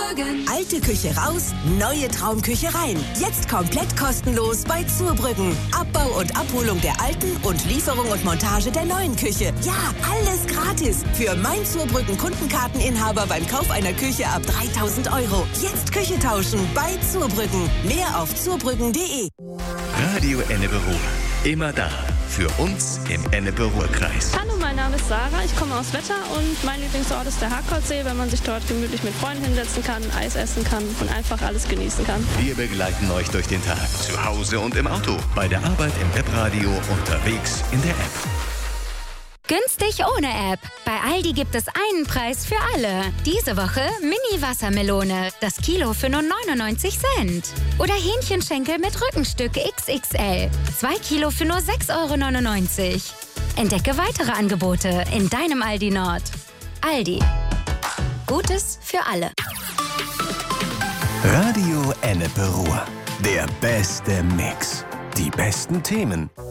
Alte Küche raus, neue Traumküche rein. Jetzt komplett kostenlos bei Zurbrüggen. Abbau und Abholung der alten und Lieferung und Montage der neuen Küche. Ja, alles gratis. Für mein Zurbrüggen Kundenkarteninhaber beim Kauf einer Küche ab 3.000 €. Jetzt Küche tauschen bei Zurbrüggen. Mehr auf zurbrüggen.de. Radio Ennepe-Ruhr. Immer da. Für uns im Ennepe-Ruhr-Kreis. Hallo, mein Name ist Sarah, ich komme aus Wetter und mein Lieblingsort ist der Hartkoldsee, weil man sich dort gemütlich mit Freunden hinsetzen kann, Eis essen kann und einfach alles genießen kann. Wir begleiten euch durch den Tag, zu Hause und im Auto, bei der Arbeit im Webradio, unterwegs in der App. Günstig ohne App. Bei Aldi gibt es einen Preis für alle. Diese Woche Mini-Wassermelone. Das Kilo für nur 99 Cent. Oder Hähnchenschenkel mit Rückenstück XXL. 2 Kilo für nur 6,99 €. Entdecke weitere Angebote in deinem Aldi Nord. Aldi. Gutes für alle. Radio Ennepe-Ruhr. Der beste Mix. Die besten Themen